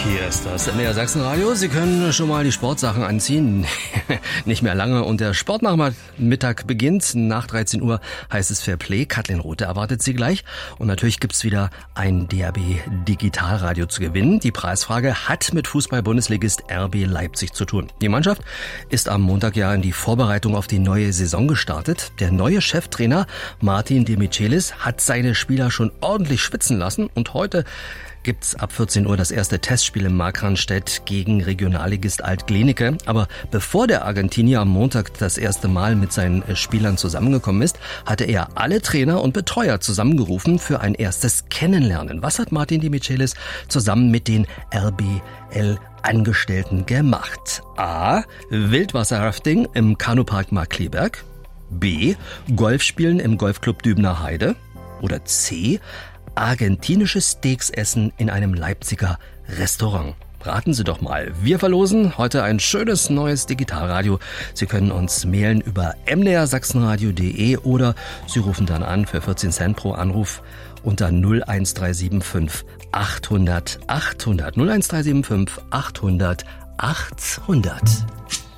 Hier ist das MDR Sachsenradio. Sie können schon mal die Sportsachen anziehen. Nicht mehr lange. Und der Sportnachmittag beginnt. Nach 13 Uhr heißt es Fairplay. Kathleen Rothe erwartet Sie gleich. Und natürlich gibt's wieder ein DRB Digitalradio zu gewinnen. Die Preisfrage hat mit Fußball-Bundesligist RB Leipzig zu tun. Die Mannschaft ist am Montag ja in die Vorbereitung auf die neue Saison gestartet. Der neue Cheftrainer Martin de Michelis hat seine Spieler schon ordentlich schwitzen lassen. Und heute gibt's ab 14 Uhr das erste Testspiel im Markranstädt gegen Regionalligist Alt-Glienicke. Aber bevor der Argentinier am Montag das erste Mal mit seinen Spielern zusammengekommen ist, hatte er alle Trainer und Betreuer zusammengerufen für ein erstes Kennenlernen. Was hat Martin de Michelis zusammen mit den RBL-Angestellten gemacht? A. Wildwasserrafting im Kanupark Markkleeberg. B. Golfspielen im Golfclub Dübener Heide. Oder C. Argentinische Steaks essen in einem Leipziger Restaurant. Raten Sie doch mal. Wir verlosen heute ein schönes neues Digitalradio. Sie können uns mailen über mdrsachsenradio.de oder Sie rufen dann an für 14 Cent pro Anruf unter 01375 800 800. 01375 800 800.